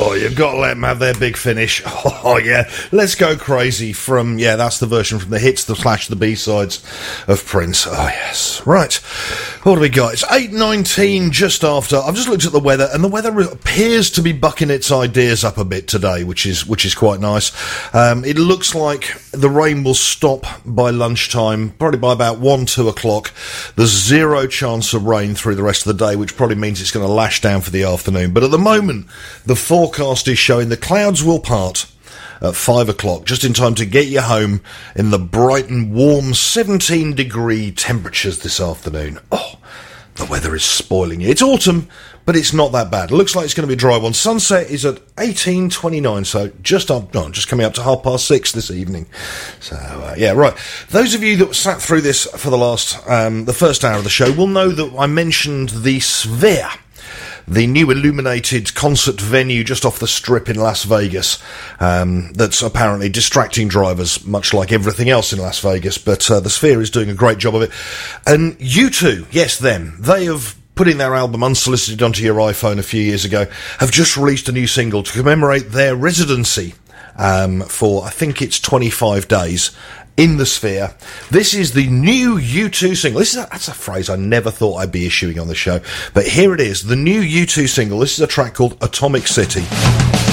Oh, you've got to let them have their big finish. Oh, yeah. Let's Go Crazy from, that's the version from the hits, the slash, the B-sides of Prince. Oh, yes. Right. What do we got? It's 8:19 just after. I've just looked at the weather, and the weather appears to be bucking its ideas up a bit today, which is quite nice. It looks like the rain will stop by lunchtime, probably by about 1, 2 o'clock. There's zero chance of rain through the rest of the day, which probably means it's going to lash down for the afternoon. But at the moment, the forecast is showing the clouds will part at 5 o'clock, just in time to get you home in the bright and warm 17-degree temperatures this afternoon. Oh, the weather is spoiling you. It's autumn, but it's not that bad. It looks like it's going to be a dry one. Sunset is at 18:29, so just coming up to 6:30 this evening. So, right. Those of you that sat through this for the last, the first hour of the show will know that I mentioned the Sphere, the new illuminated concert venue just off the Strip in Las Vegas, that's apparently distracting drivers, much like everything else in Las Vegas, but the Sphere is doing a great job of it. And U2, yes, them, they have, putting their album Unsolicited onto your iPhone a few years ago, have just released a new single to commemorate their residency for, I think it's 25 days in the Sphere. This is the new U2 single. That's a phrase I never thought I'd be issuing on the show, but here it is, the new U2 single. This is a track called Atomic City.